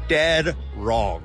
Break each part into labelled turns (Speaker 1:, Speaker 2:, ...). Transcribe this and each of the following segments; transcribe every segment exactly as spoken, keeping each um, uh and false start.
Speaker 1: dead wrong.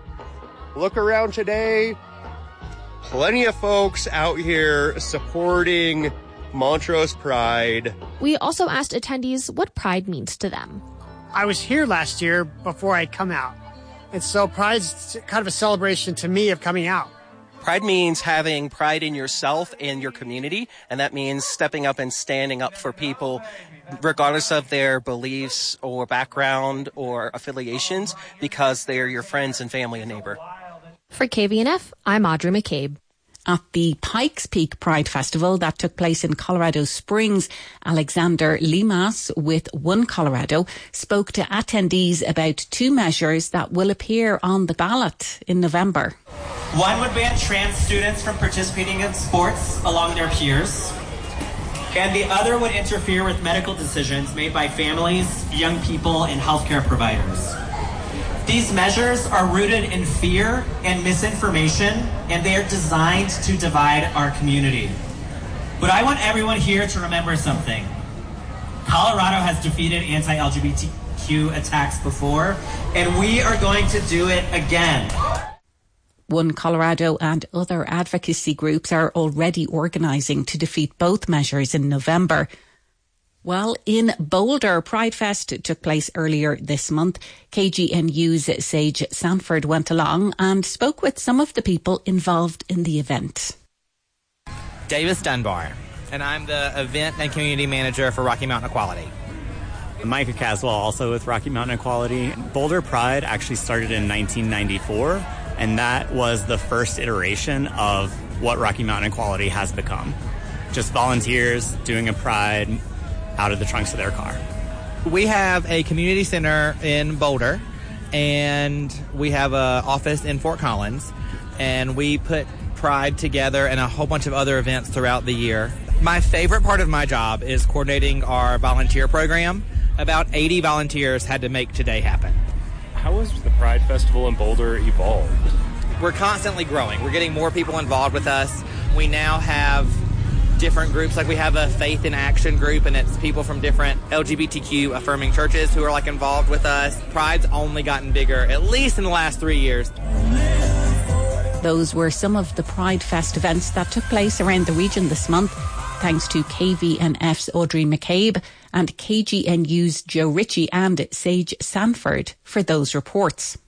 Speaker 1: Look around today. Plenty of folks out here supporting Montrose Pride.
Speaker 2: We also asked attendees what Pride means to them.
Speaker 3: I was here last year before I'd come out. And so Pride's kind of a celebration to me of coming out.
Speaker 4: Pride means having pride in yourself and your community, and that means stepping up and standing up for people regardless of their beliefs or background or affiliations, because they're your friends and family and neighbor.
Speaker 2: For K V N F, I'm Audrey McCabe.
Speaker 5: At the Pikes Peak Pride Festival that took place in Colorado Springs, Alexander Limas with One Colorado spoke to attendees about two measures that will appear on the ballot in November.
Speaker 6: One would ban trans students from participating in sports along their peers, and the other would interfere with medical decisions made by families, young people, and healthcare providers. These measures are rooted in fear and misinformation, and they are designed to divide our community. But I want everyone here to remember something. Colorado has defeated anti-L G B T Q attacks before, and we are going to do it again.
Speaker 5: One Colorado and other advocacy groups are already organising to defeat both measures in November. Well, in Boulder, Pride Fest took place earlier this month. K G N U's Sage Sanford went along and spoke with some of the people involved in the event.
Speaker 7: Davis Dunbar, and I'm the event and community manager for Rocky Mountain Equality.
Speaker 8: Micah Caswell, also with Rocky Mountain Equality. Boulder Pride actually started in nineteen ninety-four, and that was the first iteration of what Rocky Mountain Equality has become. Just volunteers doing a pride out of the trunks of their car.
Speaker 7: We have a community center in Boulder, and we have an office in Fort Collins, and we put Pride together and a whole bunch of other events throughout the year. My favorite part of my job is coordinating our volunteer program. About eighty volunteers had to make today happen.
Speaker 9: How has the Pride Festival in Boulder evolved?
Speaker 7: We're constantly growing. We're getting more people involved with us. We now have different groups, like we have a Faith in Action group, and it's people from different L G B T Q affirming churches who are like involved with us. Pride's only gotten bigger, at least in the last three years.
Speaker 5: Those were some of the Pride Fest events that took place around the region this month. Thanks to K V N F's Audrey McCabe and K G N U's Joe Ritchie and Sage Sanford for those reports.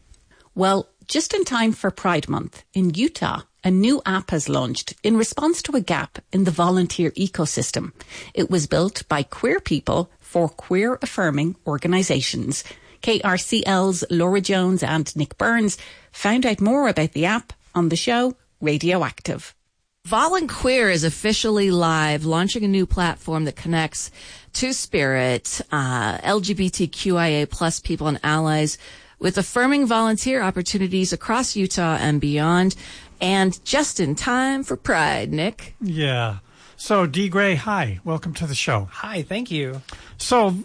Speaker 5: Well, just in time for Pride Month, in Utah, a new app has launched in response to a gap in the volunteer ecosystem. It was built by queer people for queer-affirming organisations. K R C L's Laura Jones and Nick Burns found out more about the app on the show Radioactive.
Speaker 10: Volunqueer is officially live, launching a new platform that connects Two-Spirit, uh, L G B T Q I A plus people and allies with affirming volunteer opportunities across Utah and beyond. And just in time for Pride, Nick.
Speaker 11: Yeah. So, Dee Gray, hi. Welcome to the show.
Speaker 12: Hi, thank you.
Speaker 11: So,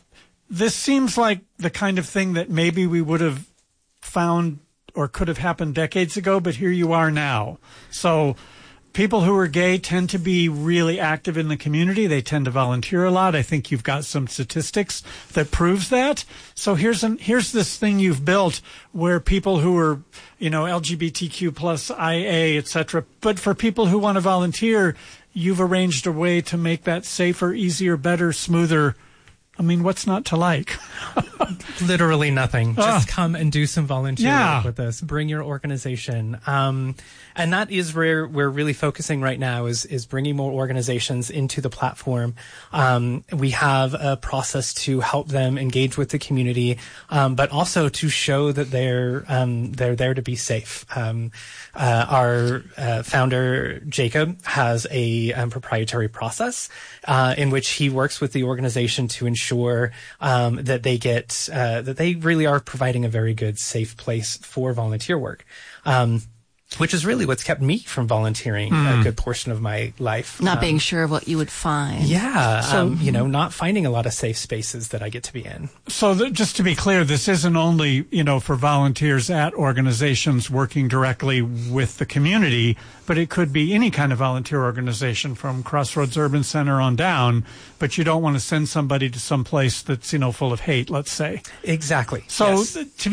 Speaker 11: this seems like the kind of thing that maybe we would have found or could have happened decades ago, but here you are now. So, people who are gay tend to be really active in the community. They tend to volunteer a lot. I think you've got some statistics that proves that. So here's an, here's this thing you've built where people who are, you know, L G B T Q plus I A, et cetera. But for people who want to volunteer, you've arranged a way to make that safer, easier, better, smoother. I mean, what's not to like?
Speaker 12: Literally nothing. Just
Speaker 11: uh,
Speaker 12: come and do some volunteer
Speaker 11: yeah.
Speaker 12: work with us. Bring your organization. Um, and that is where we're really focusing right now is, is bringing more organizations into the platform. Um, we have a process to help them engage with the community, um, but also to show that they're, um, they're there to be safe. Um, uh, our uh, founder, Jacob, has a um, proprietary process uh, in which he works with the organization to ensure um, that they get uh, that they really are providing a very good, safe place for volunteer work. Um, which is really what's kept me from volunteering mm. a good portion of my life.
Speaker 10: Not
Speaker 12: um,
Speaker 10: being sure of what you would find.
Speaker 12: Yeah.
Speaker 11: So,
Speaker 12: um, you know, not finding a lot of safe spaces that I get to be in.
Speaker 11: So th- just to be clear, this isn't only, you know, for volunteers at organizations working directly with the community, but it could be any kind of volunteer organization from Crossroads Urban Center on down, but you don't want to send somebody to some place that's, you know, full of hate, let's say.
Speaker 12: Exactly.
Speaker 11: So
Speaker 12: yes.
Speaker 11: th- to